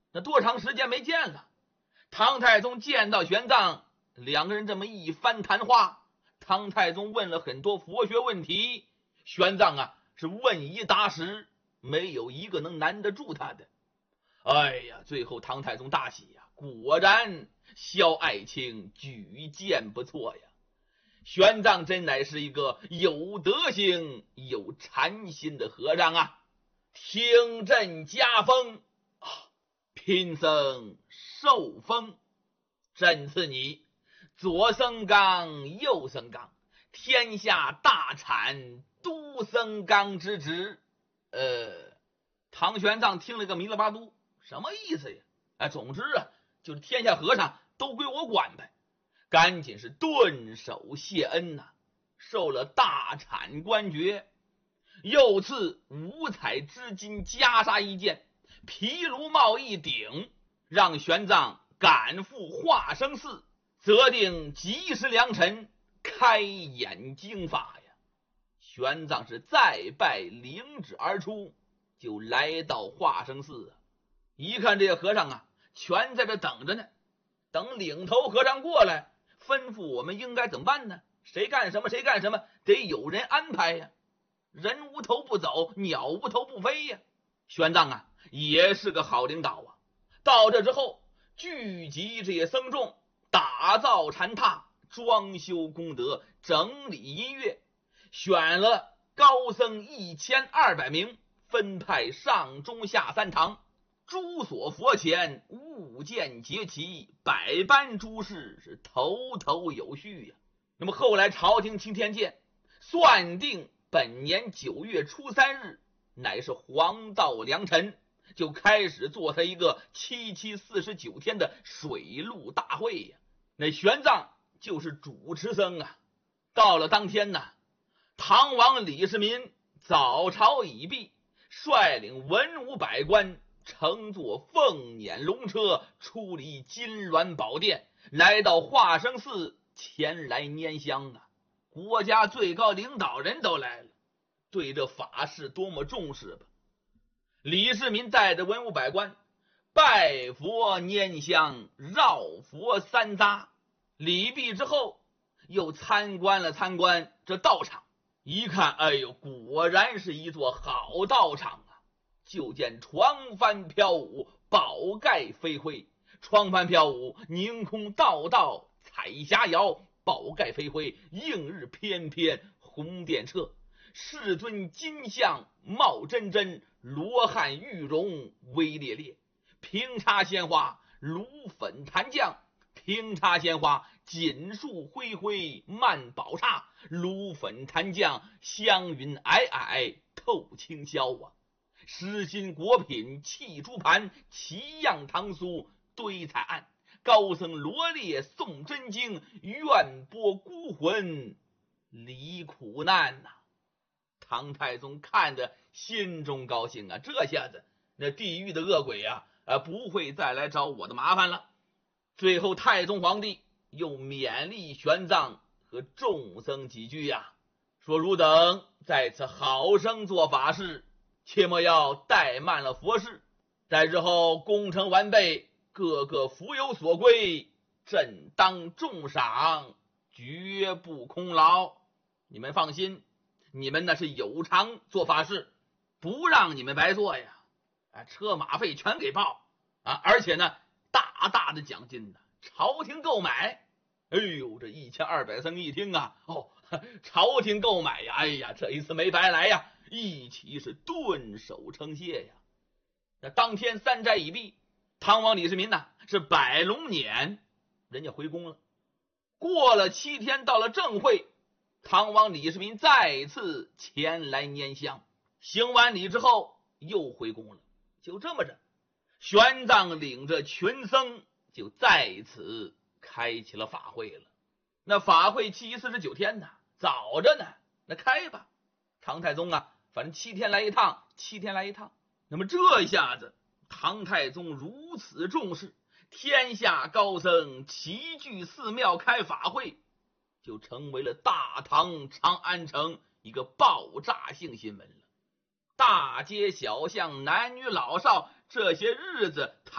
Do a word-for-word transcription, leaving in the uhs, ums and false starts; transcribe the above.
那多长时间没见了？唐太宗见到玄奘，两个人这么一番谈话，唐太宗问了很多佛学问题，玄奘啊是问一答十，没有一个能难得住他的。哎呀，最后唐太宗大喜呀、啊，果然萧爱卿举荐不错呀。玄奘真乃是一个有德行有禅心的和尚啊！听朕加封啊，贫僧受封，朕赐你左僧纲右僧纲，天下大产都僧纲之职。呃，唐玄奘听了个迷了巴嘟，什么意思呀？哎，总之啊，就是天下和尚都归我管呗。赶紧是顿首谢恩呐、啊，受了大产官爵，又赐五彩织金袈裟一件，毗卢帽一顶，让玄奘赶赴化生寺，择定吉时良辰，开演经法呀。玄奘是再拜领旨而出，就来到化生寺啊。一看这些和尚啊，全在这等着呢，等领头和尚过来吩咐我们应该怎么办呢？谁干什么谁干什么，得有人安排呀。人无头不走，鸟无头不飞呀。玄奘啊也是个好领导啊。到这之后，聚集这些僧众，打造禅榻，装修功德，整理音乐，选了高僧一千二百名，分派上中下三堂，诸所佛前物件结齐，百般诸事是头头有序呀、啊。那么后来朝廷钦天监算定本年九月初三日乃是黄道良辰，就开始做他一个七七四十九天的水陆大会呀、啊。那玄奘就是主持僧啊。到了当天呢，唐王李世民早朝已毕，率领文武百官乘坐凤辇龙车出离金銮宝殿，来到化生寺前来拈香啊。国家最高领导人都来了，对这法事多么重视吧。李世民带着文武百官拜佛拈香，绕佛三匝，礼毕之后又参观了参观这道场，一看，哎呦，果然是一座好道场啊。就见床幡飘舞，宝盖飞挥，床幡飘舞，凝空道道，彩霞摇，宝盖飞挥，映日翩翩，红电掣，世尊金像貌真真，罗汉玉容威烈烈，平插鲜花，炉粉檀酱，平插鲜花，锦树恢恢，曼宝刹，炉粉檀酱，香云霭霭，透清霄啊。诗心果品气珠盘，奇样唐苏堆彩案，高僧罗列诵真经，愿拨孤魂离苦难呐、啊。唐太宗看着心中高兴啊，这下子那地狱的恶鬼啊，啊不会再来找我的麻烦了。最后太宗皇帝又勉励玄奘和众僧几句呀、啊，说汝等在此好生做法事，切莫要怠慢了佛事，在日后功成完备，各个福有所归，朕当重赏，绝不空劳。你们放心，你们那是有偿做法事，不让你们白做呀。啊，车马费全给报啊，而且呢，大大的奖金呢，朝廷购买。哎呦，这一千二百僧一听啊，哦，朝廷购买呀，哎呀，这一次没白来呀，一起是顿首称谢呀。那当天三斋已毕，唐王李世民呢是摆龙辇，人家回宫了。过了七天，到了正会，唐王李世民再次前来拈香，行完礼之后又回宫了。就这么着，玄奘领着群僧就在此开启了法会了。那法会七四十九天呢，早着呢，那开吧。唐太宗啊，反正七天来一趟，七天来一趟。那么这下子，唐太宗如此重视，天下高僧齐聚寺庙开法会，就成为了大唐长安城一个爆炸性新闻了。大街小巷，男女老少，这些日子